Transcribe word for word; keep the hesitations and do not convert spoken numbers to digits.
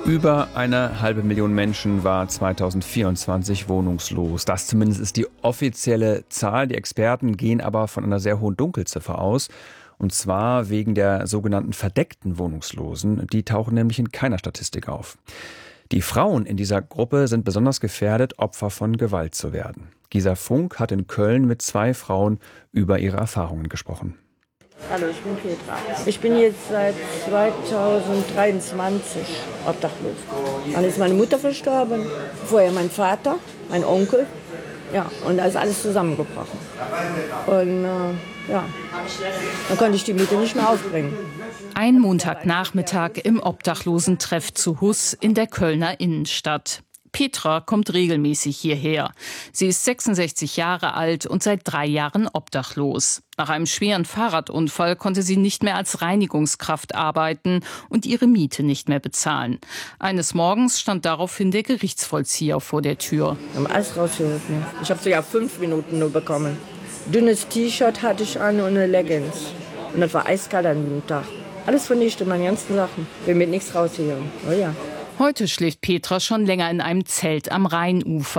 Über eine halbe Million Menschen war zweitausendvierundzwanzig wohnungslos. Das zumindest ist die offizielle Zahl. Die Experten gehen aber von einer sehr hohen Dunkelziffer aus. Und zwar wegen der sogenannten verdeckten Wohnungslosen. Die tauchen nämlich in keiner Statistik auf. Die Frauen in dieser Gruppe sind besonders gefährdet, Opfer von Gewalt zu werden. Gisa Funk hat in Köln mit zwei Frauen über ihre Erfahrungen gesprochen. Hallo, ich bin Petra. Ich bin jetzt seit zweitausenddreiundzwanzig obdachlos. Dann ist meine Mutter verstorben, vorher mein Vater, mein Onkel. Ja, und da ist alles zusammengebrochen. Und äh, ja, dann konnte ich die Miete nicht mehr aufbringen. Ein Montagnachmittag im Obdachlosentreff zu Huss in der Kölner Innenstadt. Petra kommt regelmäßig hierher. Sie ist sechsundsechzig Jahre alt und seit drei Jahren obdachlos. Nach einem schweren Fahrradunfall konnte sie nicht mehr als Reinigungskraft arbeiten und ihre Miete nicht mehr bezahlen. Eines Morgens stand daraufhin der Gerichtsvollzieher vor der Tür. Wir haben alles rausgeholt. Ich habe so ja fünf Minuten nur bekommen. Dünnes T-Shirt hatte ich an und eine Leggings. Und das war eiskalt an dem Tag. Alles vernichtet, meine ganzen Sachen. Wir mit nichts rausgeholt. Oh ja. Heute schläft Petra schon länger in einem Zelt am Rheinufer.